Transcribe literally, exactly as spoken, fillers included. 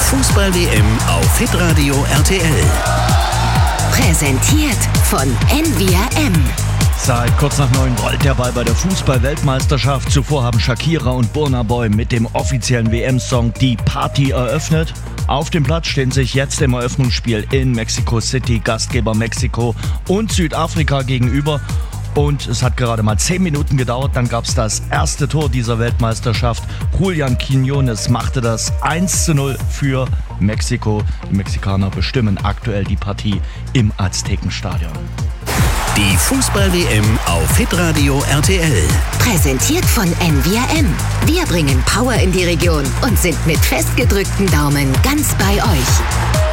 Fußball-W M auf Hitradio R T L. Präsentiert von N V R M. Seit kurz nach neun rollt der Ball bei der Fußball-Weltmeisterschaft. Zuvor haben Shakira und Burna Boy mit dem offiziellen W M-Song die Party eröffnet. Auf dem Platz stehen sich jetzt im Eröffnungsspiel in Mexico City Gastgeber Mexiko und Südafrika gegenüber. Und es hat gerade mal zehn Minuten gedauert, dann gab es das erste Tor dieser Weltmeisterschaft. Julián Quiñones machte das eins zu null für Mexiko. Die Mexikaner bestimmen aktuell die Partie im Aztekenstadion. Die Fußball-W M auf Hitradio R T L. Präsentiert von N V R M. Wir bringen Power in die Region und sind mit festgedrückten Daumen ganz bei euch.